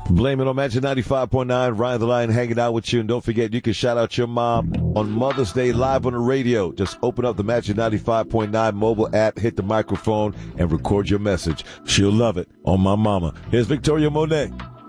Blame it on Magic 95.9. Ryan the Lion hanging out with you. And don't forget, you can shout out your mom on Mother's Day live on the radio. Just open up the Magic 95.9 mobile app, hit the microphone, and record your message. She'll love it. On my mama. Here's Victoria Monet.